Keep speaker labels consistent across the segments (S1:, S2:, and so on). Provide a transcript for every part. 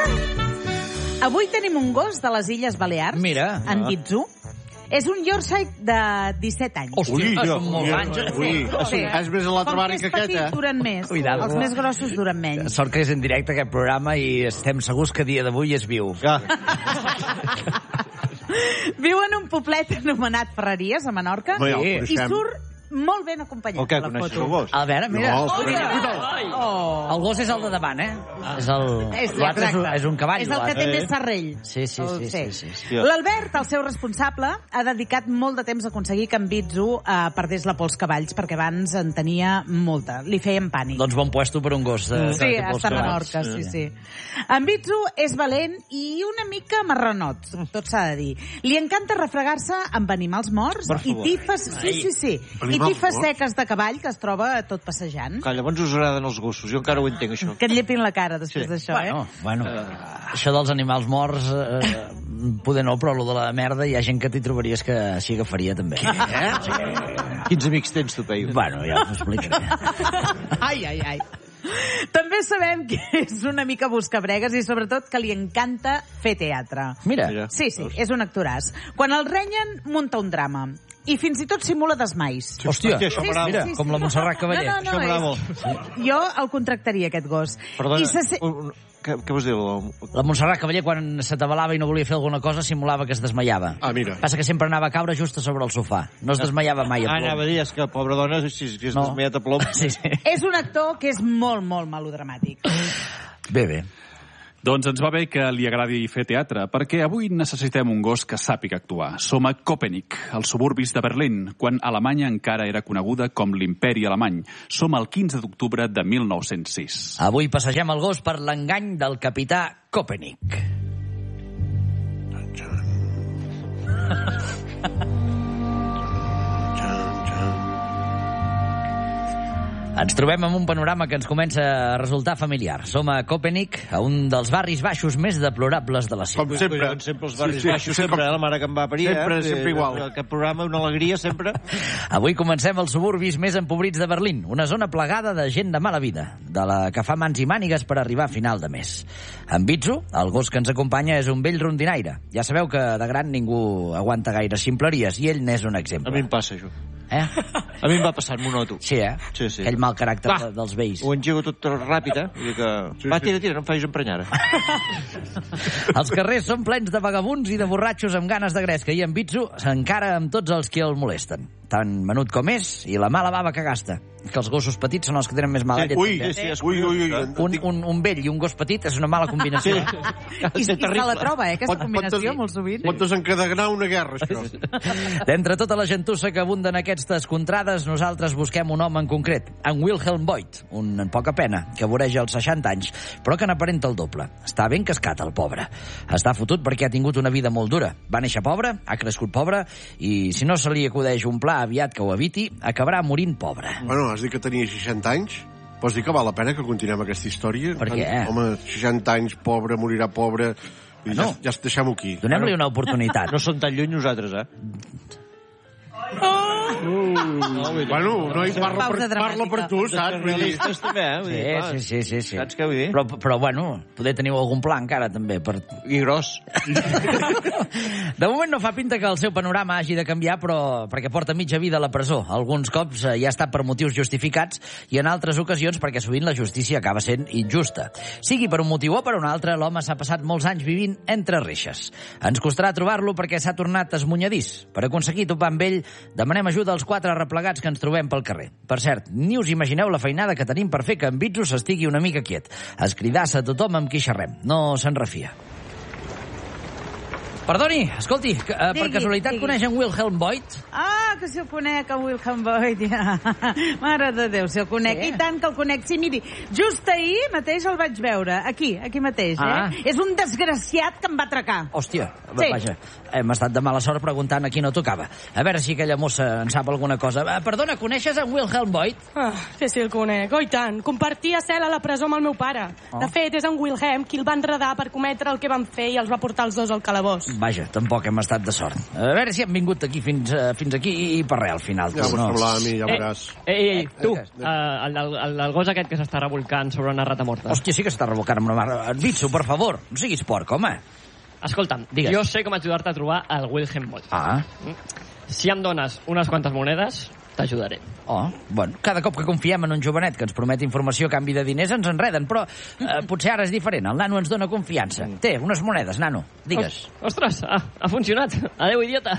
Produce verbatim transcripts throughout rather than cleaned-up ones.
S1: Avui tenim un gos de les Illes Balears,
S2: Mira.
S1: en Bitzu. És un Yorkshire de disset anys.
S2: Hòstia, són molts anys.
S3: Ui,
S1: Sí.
S3: és més a l'altra barri que
S1: Com que és
S3: aquesta.
S1: petit, duren més.
S2: Cuidado.
S1: Els més grossos duren menys.
S2: Sort que és en directe aquest programa i estem segurs que a dia d'avui és viu.
S3: Ah,
S1: Viu en un poblet anomenat Ferreries, a Menorca,
S3: Bé, ja ho
S1: i
S3: coneixem.
S1: surt molt ben acompanyat.
S3: o què,
S1: a la
S3: coneixes
S1: foto.
S3: el gos?
S2: A veure, mira.
S3: No,
S2: Oh, mira.
S1: Oh.
S2: El gos és el de davant, eh? És el...
S1: És,
S2: L'altre és, un-
S1: exacte.
S2: és un cavall.
S1: És el que
S2: l'altre.
S1: té més serrell.
S2: Sí, sí,
S1: El-
S2: sí, sí, sí, sí.
S1: L'Albert, el seu responsable, ha dedicat molt de temps a aconseguir que en Bitzu eh, perdés la por als cavalls, perquè abans en tenia molta. Li feien pànic.
S2: Doncs bon puesto per un gos. De,
S1: Sí, està a Menorca, sí, sí. En Bitzu és valent i una mica marranot, tot s'ha de dir. Li encanta refregar-se amb animals morts
S3: Per
S1: i
S3: favor.
S1: tifes, sí, sí, sí, i
S3: Animals
S1: tifes
S3: morts?
S1: seques de cavall que es troba tot passejant.
S3: Que llavors us agraden els gossos. Jo encara ho entenc, això.
S1: Que et llepin la cara després
S3: Sí.
S1: d'això,
S2: Bueno,
S1: eh?
S2: bueno, això dels animals morts, eh, poder no, però lo de la merda hi ha gent que t'hi trobaries que s'hi agafaria també.
S3: Eh? Quins amics tens tu, Peyu?
S2: Bueno, ja us ho explicaré.
S1: Ai, ai, ai. També sabem que és una mica buscabregues i sobretot que li encanta fer teatre.
S2: Mira,
S3: Mira.
S1: Sí, sí, és un actoràs. Quan el renyen, munta un drama. I fins i tot simula desmais.
S2: hòstia,
S3: Hòstia, això m'agrada.
S2: mira, com la Montserrat Cavaller.
S1: No, no,
S3: Això
S1: no,
S3: m'agrada
S1: és... Jo el contractaria, aquest gos.
S3: Perdona,
S1: I se... se-
S3: un, un, què, què vols dir?
S2: La Montserrat Cavaller, quan s'atabalava i no volia fer alguna cosa, simulava que es desmaiava.
S3: Ah, mira.
S2: Passa que sempre anava a caure just a sobre el sofà. No es desmaiava mai a
S3: Ah,
S2: plom.
S3: anava a dir, és que pobra dona, si, si es
S2: No.
S3: desmaiat a plom...
S2: Sí, sí.
S1: És un actor que és molt, molt melodramàtic.
S2: Bé, bé.
S4: Doncs ens va bé que li agradi fer teatre, perquè avui necessitem un gos que sàpiga actuar. Som a Köpenick, als suburbis de Berlín, quan Alemanya encara era coneguda com l'imperi alemany. Som el quinze d'octubre de mil nou-cents sis.
S2: Avui passegem el gos per l'engany del capità Köpenick. Ens trobem amb un panorama que ens comença a resultar familiar. Som a Köpenick, a un dels barris baixos més deplorables de la ciutat.
S3: Com sempre. Sempre els barris
S5: Sí, sí,
S3: baixos,
S5: sempre-
S3: sempre, eh, la mare que em va parir.
S5: Sempre,
S3: eh?
S5: sempre igual.
S3: Aquest programa, una alegria, sempre.
S2: Avui comencem els suburbis més empobrits de Berlín, una zona plegada de gent de mala vida, de la que fa mans i mànigues per arribar a final de mes. En Bitzu, el gos que ens acompanya, és un vell rondinaire. Ja sabeu que de gran ningú aguanta gaire ximpleries, i ell n'és un exemple.
S3: A mi em passa, això.
S2: Eh?
S3: A mi em va passar, m'ho noto.
S2: Sí, eh?
S3: Sí, sí.
S2: Aquell mal caràcter
S3: Va.
S2: de- dels vells.
S3: Ho engego tot ràpid, eh? Vull dir que...
S5: Sí,
S3: Va,
S5: sí.
S3: tira, tira, no em facis emprenyar.
S2: Els carrers són plens de vagabuns i de borratxos amb ganes de gresca, i en Bitzu s'encara amb tots els que el molesten. Tan menut com és, i la mala bava que gasta. Que els gossos petits són els que tenen més mala llet.
S5: Ui,
S2: també.
S3: sí, és
S5: ui, ui, ui.
S2: Un, un, un vell i un gos petit és una mala combinació.
S3: Sí.
S2: Eh?
S1: I, i se la troba, eh, aquesta combinació, molt sovint.
S5: Pot desencadenar una guerra, això.
S2: D'entre tota la gentussa que abunda en aquestes contrades, nosaltres busquem un home en concret, en Wilhelm Voigt, un en poca pena, que voreja els seixanta anys, però que n'aparenta el doble. Està ben cascat, el pobre. Està fotut perquè ha tingut una vida molt dura. Va néixer pobre, ha crescut pobre, i si no se li acudeix un pla aviat que ho eviti, acabarà morint pobre.
S5: Bueno, has dit que tenia seixanta anys? Vols dir que val la pena que continuem aquesta història?
S2: Per què?
S5: Home, seixanta anys, pobre, morirà pobre... I ja,
S2: no.
S5: ja deixem-ho aquí.
S2: Donem-li una oportunitat.
S3: No som tan lluny nosaltres, eh?
S5: Bueno, no hi parla
S1: Pausa
S5: per, parla per tu, saps? Vull dir,
S3: Realistes també, eh? Vull
S2: Sí,
S3: dir, clar,
S2: sí, sí, sí, sí.
S3: Saps què vull dir?
S2: Però, però, bueno, poder teniu algun pla encara, també, per...
S3: I gros.
S2: De moment no fa pinta que el seu panorama hagi de canviar, però perquè porta mitja vida a la presó. Alguns cops eh, ja ha estat per motius justificats i en altres ocasions perquè sovint la justícia acaba sent injusta. Sigui per un motiu o per un altre, l'home s'ha passat molts anys vivint entre reixes. Ens costarà trobar-lo perquè s'ha tornat esmunyadís. Per aconseguir topar amb ell, demanem ajuda als quatre arreplegats que ens trobem pel carrer. Per cert, ni us imagineu la feinada que tenim per fer que en Bitzu s'estigui una mica quiet. Escridassa a tothom amb qui xerrem. No se'n refia. Perdoni, escolti, que, uh, per
S1: Digui,
S2: casualitat
S1: digui.
S2: coneix en Wilhelm Voigt?
S1: Ah, que si el conec, el Wilhelm Voigt, ja. Mare de Déu, si el conec.
S2: Sí?
S1: I tant que el conec. Sí, miri, just ahir mateix el vaig veure. Aquí, aquí mateix,
S2: Ah.
S1: eh? És un desgraciat que em va atracar.
S2: Hòstia,
S1: Sí.
S2: vaja, hem estat de mala sort preguntant a qui no tocava. A veure si aquella mossa en sap alguna cosa. Uh, perdona, coneixes en Wilhelm Voigt?
S6: Ah, sí, sí, el conec. Oh, i tant. Compartia cel a la presó amb el meu pare.
S2: Oh.
S6: De fet, és en Wilhelm qui el va enredar per cometre el que van fer i els va portar els dos al calabós.
S2: Vaja, tampoc hem estat de sort. A veure si hem vingut aquí fins, uh, fins aquí i per res, al final.
S5: Ja
S2: Tu,
S5: m'ho
S2: no?
S5: semblava a mi, ja veuràs.
S7: Ei, ei, ei, tu, uh, el, el, el, el gos aquest que s'està revolcant sobre una rata morta.
S2: Hòstia, sí que s'està revocant amb una mar... Vitsu, per favor, no siguis porc, home.
S7: Escolta'm,
S2: Digues.
S7: jo sé com ajudar-te a trobar el Wilhelm Moll.
S2: Ah,
S7: Si em dones unes quantes monedes, t'ajudaré.
S2: oh, bueno, cada cop que confiem en un jovenet que ens promet informació a canvi de diners ens enreden, però eh, potser ara és diferent. El nano ens dona confiança. Té, unes monedes, nano, digues.
S7: Ostres, ha, ha funcionat. Adéu, idiota.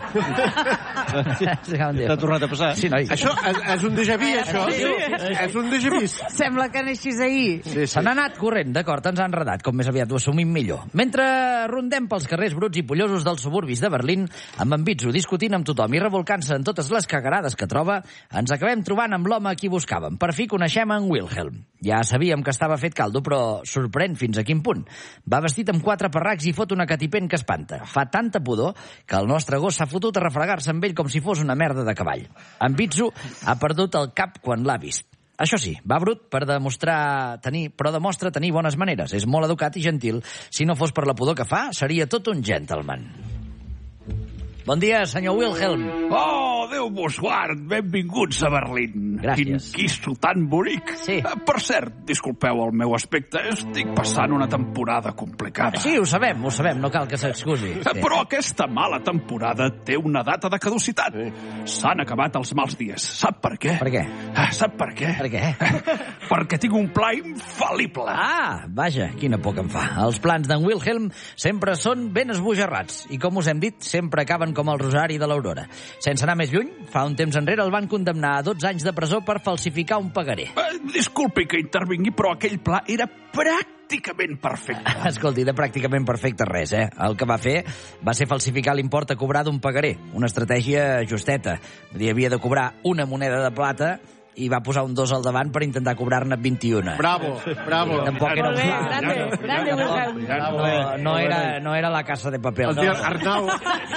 S3: T'ha tornat a passar?
S2: Sí, noi.
S5: Això és, és un déjà vu, això?
S7: Sí, sí.
S5: És un déjà vu.
S1: Sembla que neixis ahir.
S5: Sí, sí.
S2: Se n'ha anat corrent, d'acord, ens ha enredat, com més aviat ho assumim millor. Mentre rondem pels carrers bruts i pollosos dels suburbis de Berlín, amb en Vitsu discutint amb tothom i revolcant-se en totes les cagarades que troba, ens acabem trobant amb l'home a qui buscàvem. Per fi coneixem en Wilhelm. Ja sabíem que estava fet caldo, però sorprèn fins a quin punt. Va vestit amb quatre parracs i fot una catipent que espanta. Fa tanta pudor que el nostre gos s'ha fotut a refregar-se amb ell com si fos una merda de cavall. En Vitsu ha perdut el cap quan l'ha vist. Això sí, va brut per demostrar tenir, però demostra tenir bones maneres. És molt educat i gentil. Si no fos per la pudor que fa, seria tot un gentleman. Bon dia, senyor Wilhelm.
S4: Oh, Déu vos guard, benvinguts a Berlín.
S2: Gràcies.
S4: Quin quisto tan bonic.
S2: Sí.
S4: Eh, Per cert, disculpeu el meu aspecte, estic passant una temporada complicada.
S2: Sí, ho sabem, ho sabem, no cal que s'excusi.
S4: Eh, Però aquesta mala temporada té una data de caducitat. S'han acabat els mals dies. Sap per què?
S2: Per què?
S4: Eh, Sap per què?
S2: Per què?
S4: Perquè tinc un pla infal·lible.
S2: Ah, vaja, quina por que em fa. Els plans d'en Wilhelm sempre són ben esbojarrats i, com us hem dit, sempre acaben com el rosari de l'Aurora. Sense anar més lluny, fa un temps enrere el van condemnar a dotze anys de presó per falsificar un pagaré.
S4: Eh, disculpi que intervingui, però aquell pla era pràcticament perfecte.
S2: Escolti, de pràcticament perfecte res, eh? El que va fer va ser falsificar l'import a cobrar d'un pagaré. Una estratègia justeta. Vull dir, havia de cobrar una moneda de plata i va posar un dos al davant per intentar cobrar-ne vint-i-una.
S5: Bravo, bravo.
S2: Tampoc era un
S6: Molt bé,
S2: pla.
S6: grande, grande, Wilhelm.
S2: No, no, era, no era la casa de paper.
S5: El dia, Arnau...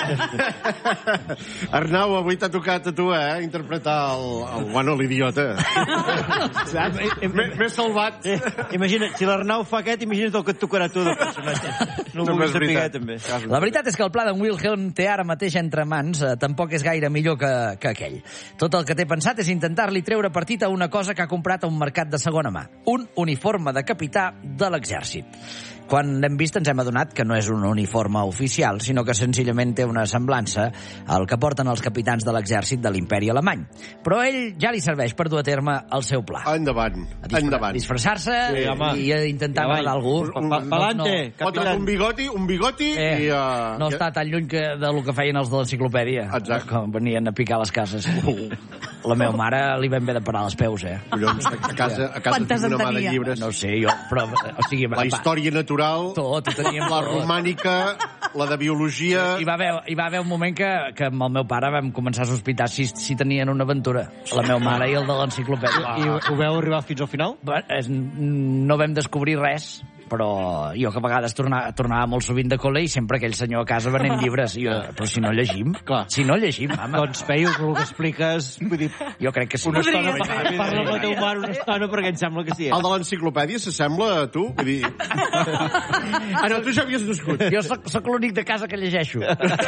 S5: Arnau, avui t'ha tocat a tu, eh, interpretar el, el bueno, l'idiota. M'he m'he salvat.
S3: Imagina, si l'Arnau fa aquest, imagina't el que et tocarà a tu de personatge. No ho
S5: No,
S3: vull
S5: és
S3: saber,
S5: veritat.
S3: també.
S2: La veritat és que el pla d'en Wilhelm té ara mateix entre mans eh, tampoc és gaire millor que, que aquell. Tot el que té pensat és intentar-li treure partit a una cosa que ha comprat a un mercat de segona mà. Un uniforme de capità de l'exèrcit. Quan l'hem vist ens hem adonat que no és un uniforme oficial, sinó que senzillament té una semblança al que porten els capitans de l'exèrcit de l'imperi alemany. Però a ell ja li serveix per dur a terme el seu pla.
S5: Endavant, endavant.
S2: Disfressar-se
S3: Sí, home.
S2: i intentar
S3: Avall.
S2: agradar algú.
S3: Pa- Pa'lante,
S5: Fotre un bigoti, un bigoti
S2: Eh,
S5: i... Uh,
S2: no està tan lluny que del que feien els de l'enciclopèdia.
S5: Exacte.
S2: Com venien a picar les cases. La meva mare li vam haver de parar les peus, eh?
S5: Collons, a casa, a casa
S1: Quantes
S5: tinc una
S1: en
S5: mà de
S1: tenia?
S5: llibres.
S2: No sé, jo, però... O sigui,
S5: La història natural,
S2: Tot, ho teníem
S5: la
S2: tot.
S5: romànica, la de biologia...
S2: Hi va haver, hi va haver un moment que, que amb el meu pare vam començar a sospitar si, si tenien una aventura. La meva mare i el de l'enciclopèdia.
S3: I ho veu arribar fins al final?
S2: Bé, és, no vam descobrir res, però jo que a vegades tornava, tornava molt sovint de col·le i sempre aquell senyor a casa venent llibres. I jo, però si no llegim,
S3: Clar.
S2: si no llegim, mama.
S3: Doncs, Peyu, el que expliques... Vull dir,
S2: Jo crec que sí.
S3: una estona, parla amb el teu mare una estona perquè em sembla que sí. Eh?
S5: El de l'enciclopèdia s'assembla a tu? Vull dir... Ah, no, tu ja havies nascut.
S2: Jo soc, soc l'únic de casa que llegeixo.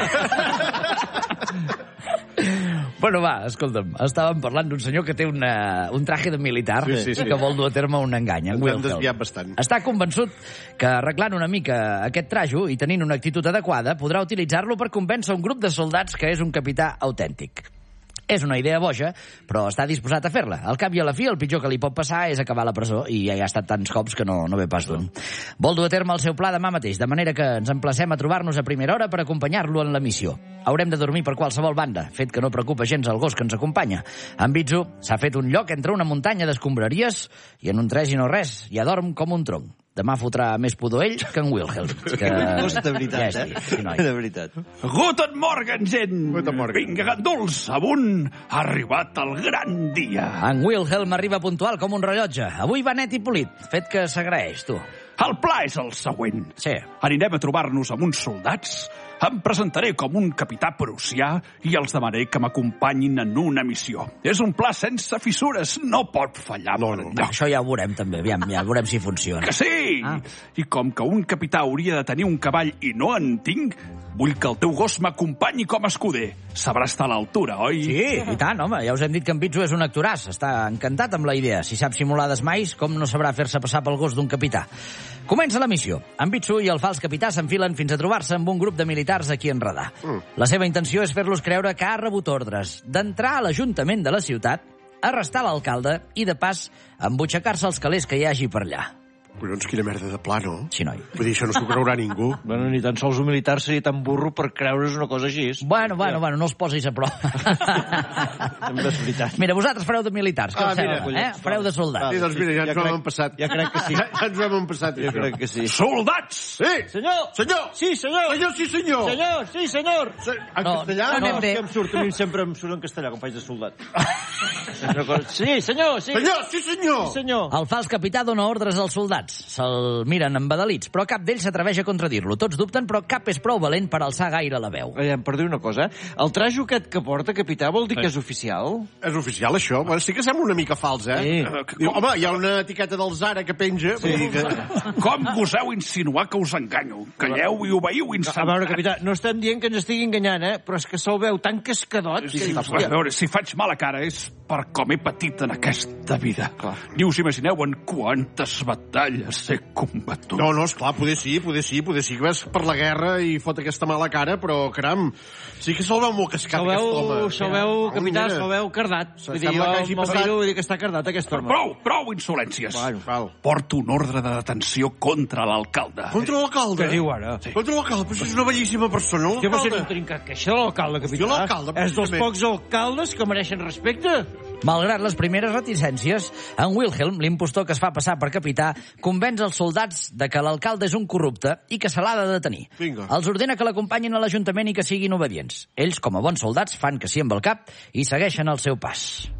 S2: Bueno, va, escolta'm, estàvem parlant d'un senyor que té una, un traje de militar
S5: Sí, sí, sí.
S2: i que vol dur a terme un engany. En
S5: Ens hem
S2: Wilhelm.
S5: desviat bastant.
S2: Està convençut que arreglant una mica aquest trajo i tenint una actitud adequada podrà utilitzar-lo per convèncer un grup de soldats que és un capità autèntic. És una idea boja, però està disposat a fer-la. Al cap i a la fi, el pitjor que li pot passar és acabar a la presó, i ja hi ha estat tants cops que no, no ve pas d'un. Vol dur a terme el seu pla demà mateix, de manera que ens emplacem a trobar-nos a primera hora per acompanyar-lo en la missió. Haurem de dormir per qualsevol banda, fet que no preocupa gens el gos que ens acompanya. En Vitsu s'ha fet un lloc entre una muntanya d'escombraries i en un tres i no res, ja dorm com un tronc. Demà fotrà més pudor ell que en Wilhelm. Que...
S3: De veritat,
S2: ja
S3: eh?
S2: és, sí, noi.
S3: De veritat.
S4: Guten Morgen, gent!
S5: Guten Morgen.
S4: Vinga, ganduls, amunt! Ha arribat el gran dia.
S2: En Wilhelm arriba puntual com un rellotge. Avui va net i polit, fet que s'agraeix, tu.
S4: El pla és el següent.
S2: Sí.
S4: Anirem a trobar-nos amb uns soldats, em presentaré com un capità prussià i els demanaré que m'acompanyin en una missió. És un pla sense fissures, no pot fallar
S5: No,
S4: per
S5: no.
S4: enlloc.
S2: Això ja ho veurem també, aviam, ja veurem si funciona.
S4: Que sí!
S2: Ah.
S4: I com que un capità hauria de tenir un cavall i no en tinc, Vull que el teu gos m'acompanyi com a escuder. Sabrà estar a l'altura, oi?
S2: Sí, i tant, home. Ja us hem dit que en Bitsu és un actoràs. Està encantat amb la idea. Si sap simular desmais, com no sabrà fer-se passar pel gos d'un capità? Comença la missió. En Bitsu i el fals capità s'enfilen fins a trobar-se amb un grup de militars aquí en radar. Mm. La seva intenció és fer-los creure que ha rebut ordres d'entrar a l'Ajuntament de la ciutat, arrestar l'alcalde i, de pas, embutxacar-se els calés que hi hagi per allà.
S5: Collons, quina merda de pla, no?
S2: Sí, noi.
S5: Vull dir, això no s'ho creurà ningú.
S3: Bueno, ni tan sols un militar seria tan burro per creure's una cosa així.
S2: Bueno, bueno, ja. bueno, no els posis a prop.
S3: També és veritat.
S2: Mira, vosaltres fareu de militars, què
S5: Ah,
S2: us
S5: mira,
S2: sembla? Eh? Fareu de soldats.
S5: Sí, doncs mira, ja ens
S3: Ja
S5: ho
S3: crec-
S5: hem passat.
S3: ja crec que sí.
S5: Ja, ja ens ho hem passat,
S3: Jo
S5: això.
S3: crec que sí.
S4: Soldats!
S5: Sí!
S3: Senyor!
S5: Senyor!
S3: Sí, senyor!
S5: Senyor, sí, senyor!
S3: Senyor, sí, senyor!
S5: Se- En
S2: No,
S5: castellà?
S2: no,
S3: No,
S2: anem bé.
S3: que em surt, a mi sempre em surt en castellà, quan faig de soldat. És una cosa- Sí, senyor, sí.
S5: Senyor, sí, senyor!
S3: Sí, senyor.
S2: El fals capità dona ordres als soldats. Se'l miren embadalits, però cap d'ells s'atreveix a contradir-lo. Tots dubten, però cap és prou valent per alçar gaire la veu.
S3: Aviam, per dir una cosa, el trajo aquest que porta, capità, vol dir que és oficial?
S5: És oficial, això? Bueno, sí que sembla una mica fals, eh?
S3: Sí.
S5: Diu, home, hi ha una etiqueta del Zara que penja. Sí. Vull dir que...
S4: Com goseu insinuar que us enganyo? Calleu i obeiu
S3: A
S4: instant.
S3: veure, capità, no estem dient que ens estigui enganyant, eh? Però és que se'l veu tan cascadot.
S4: Sí,
S3: que dius,
S4: a veure, si faig mala cara és per com he patit en aquesta vida.
S3: Clar.
S4: Ni us imagineu en quantes batalles he combatut.
S5: No, no, esclar, poder sí, poder sí, poder sí que vas per la guerra i fot aquesta mala cara, però, caram, sí que se'l veu molt cascat,
S3: Se'l
S5: aquest
S3: veu,
S5: home.
S3: se'l veu,
S5: Oh,
S3: capità,
S5: mira.
S3: se'l veu cardat.
S5: Se-
S3: Vull dir,
S5: sembla
S3: jo
S5: que hagi
S3: me'l
S5: passat-
S3: miro, vull dir que està cardat aquest home.
S4: Prou, prou insolències.
S3: Bueno,
S5: Val.
S4: Porto un ordre de detenció contra l'alcalde.
S5: Contra l'alcalde?
S3: Què diu ara?
S5: Sí. Contra l'alcalde, però és una bellíssima persona,
S3: Jo no sé
S5: l'alcalde.
S3: no tenim cap queixa de l'alcalde, capità.
S5: Jo l'alcalde,
S3: És dels
S5: precisament.
S3: pocs alcaldes que mereixen respecte.
S2: Malgrat les primeres reticències, en Wilhelm, l'impostor que es fa passar per capità, convenç els soldats de que l'alcalde és un corrupte i que se l'ha de detenir.
S5: Vinga.
S2: Els ordena que l'acompanyin a l'Ajuntament i que siguin obedients. Ells, com a bons soldats, fan que sí amb el cap i segueixen el seu pas.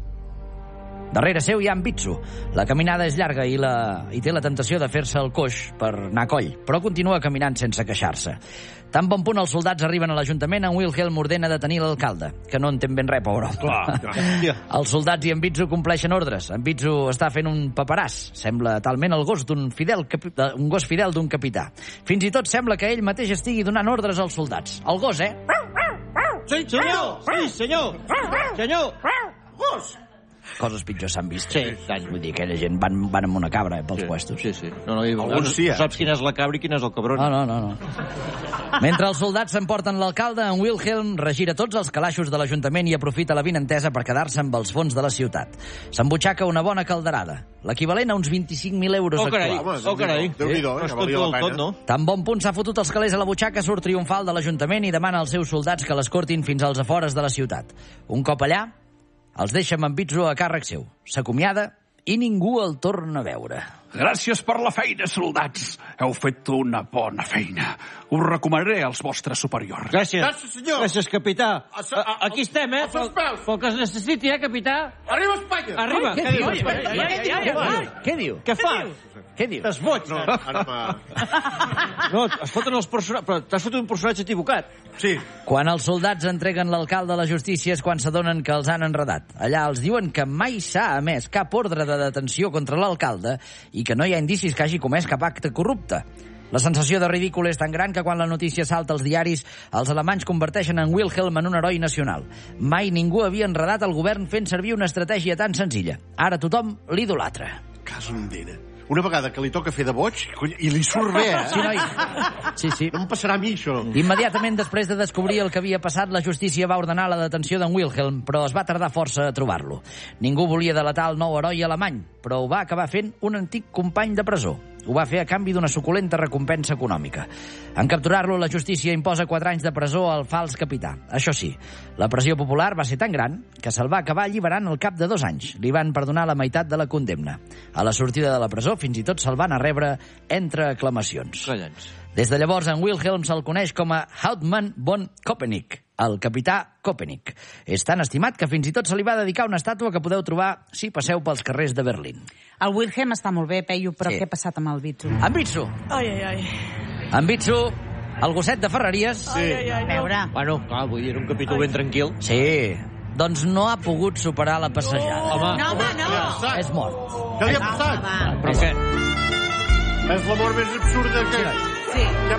S2: Darrere seu hi ha en Bitsu. La caminada és llarga i, la... i té la tentació de fer-se el coix per anar a coll, però continua caminant sense queixar-se. Tan bon punt els soldats arriben a l'Ajuntament, en Wilhelm ordena detenir l'alcalde, que no entén ben res, pobre.
S5: Clar, clar.
S2: Els soldats i en Bitsu compleixen ordres. En Bitsu està fent un paperàs. Sembla talment el gos d'un fidel capi... un gos fidel d'un capità. Fins i tot sembla que ell mateix estigui donant ordres als soldats. El gos, eh?
S3: Sí, senyor! Sí, senyor! Senyor!
S5: Gos!
S2: Coses pitjors s'han vist.
S3: Sí, tant.
S2: Vull dir, aquella gent van, van amb una cabra eh, pels
S3: Sí,
S2: puestos.
S3: sí, sí. No, no, no,
S5: Alguns sí, eh?
S3: No saps quina és la cabra i quin és el cabron.
S2: No, no, no, no. Mentre els soldats s'emporten l'alcalde, en Wilhelm regira tots els calaixos de l'Ajuntament i aprofita la vinentesa per quedar-se amb els fons de la ciutat. S'embutxaca una bona calderada, l'equivalent a uns vint-i-cinc mil euros
S3: Oh, carai,
S2: actuals.
S3: oh, carai.
S5: Déu-n'hi-do,
S3: No
S5: eh,
S3: es
S5: que
S3: pot
S5: valia
S3: dur
S5: la
S3: el tot,
S5: pena.
S3: no?
S2: Tan bon punt s'ha fotut els calés a la butxaca, surt triomfal de l'Ajuntament i demana als seus soldats que l'escortin fins als afores de la ciutat. Un cop allà, els deixa amb en Bitsu a càrrec seu. S'acomiada i ningú el torna a veure.
S4: Gràcies per la feina, soldats. Heu fet una bona feina. Us recomanaré als vostres superiors.
S3: Gràcies.
S5: Gràcies, senyor.
S3: Gràcies, capità.
S5: A so-
S3: A- a- Aquí estem, eh?
S5: als seus peus.
S3: Pel que es necessiti, eh, capità?
S5: Arriba a Espanya!
S3: Arriba.
S2: Què
S3: Què
S2: diu?
S3: dius?
S2: Què diu? Què diu?
S3: Què fa?
S2: Què diu?
S3: Estàs boig.
S5: No, ara m'ha...
S3: No, es foten els personatges... Però t'has fotut un personatge equivocat.
S5: Sí.
S2: Quan els soldats entreguen l'alcalde a la justícia és quan s'adonen que els han enredat. Allà els diuen que mai s'ha emès cap ordre de detenció contra l'alcalde i que no hi ha indicis que hagi comès cap acte corrupte. La sensació de ridícul és tan gran que quan la notícia salta als diaris, els alemanys converteixen en Wilhelm en un heroi nacional. Mai ningú havia enredat el govern fent servir una estratègia tan senzilla. Ara tothom l'idolatra.
S5: Cas d'endena. Una vegada que li toca fer de boig, cony, i li surt bé, eh?
S2: Sí, noi? Sí, sí.
S5: No em passarà a mi, això.
S2: Immediatament després de descobrir el que havia passat, la justícia va ordenar la detenció d'en Wilhelm, però es va tardar força a trobar-lo. Ningú volia delatar el nou heroi alemany, però ho va acabar fent un antic company de presó. Ho va fer a canvi d'una suculenta recompensa econòmica. En capturar-lo, la justícia imposa quatre anys de presó al fals capità. Això sí, la pressió popular va ser tan gran que se'l va acabar alliberant al cap de dos anys. Li van perdonar la meitat de la condemna. A la sortida de la presó, fins i tot se'l van a rebre entre aclamacions.
S3: Collons.
S2: Des de llavors, en Wilhelm se'l coneix com a Hauptmann von Köpenick, el capità Köpenick. És tan estimat que fins i tot se li va dedicar una estàtua que podeu trobar si passeu pels carrers de Berlín.
S1: El Wilhelm està molt bé, Peyu, però
S2: Sí.
S1: què ha passat amb el Bitsu?
S2: En Bitsu.
S6: Ai, ai, ai.
S2: En Bitsu, el gosset de Ferreries.
S6: Ai, ai, ai,
S1: A veure...
S3: Bueno, clar, vull dir, era un capítol ben tranquil.
S2: Sí, doncs no ha pogut superar la passejada.
S3: Home,
S1: No, home, no!
S2: És mort.
S5: Què li ha passat?
S3: però què?
S5: És la mort més absurda que...
S2: Sí, noi.
S1: Sí.
S5: Què ha